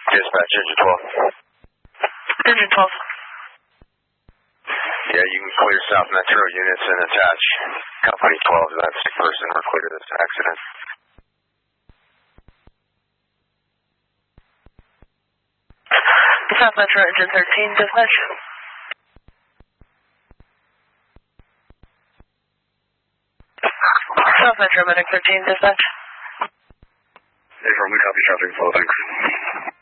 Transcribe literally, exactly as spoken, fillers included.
Dispatch, engine twelve. Engine twelve. Yeah, you can clear South Metro units and attach Company twelve. That's the person we're clear to this accident. South Metro, engine thirteen, dispatch. South Metro, medic thirteen, dispatch. Hey, from we copy traffic flow, thanks.